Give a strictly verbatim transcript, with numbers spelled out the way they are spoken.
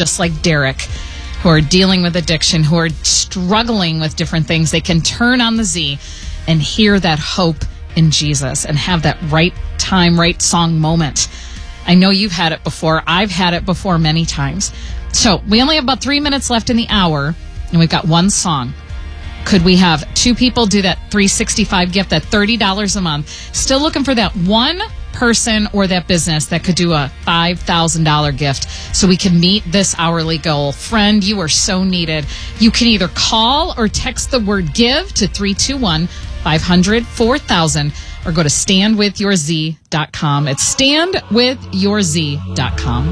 just like Derek, who are dealing with addiction, who are struggling with different things, they can turn on the Z and hear that hope in Jesus and have that right time, right song moment. I know you've had it before. I've had it before many times. So we only have about three minutes left in the hour, and we've got one song. Could we have two people do that three sixty-five gift, that thirty dollars a month? Still looking for that one person or that business that could do a five thousand dollars gift so we can meet this hourly goal. Friend, you are so needed. You can either call or text the word give to three two one, five hundred, four thousand or go to stand with your z dot com. It's stand with your z dot com.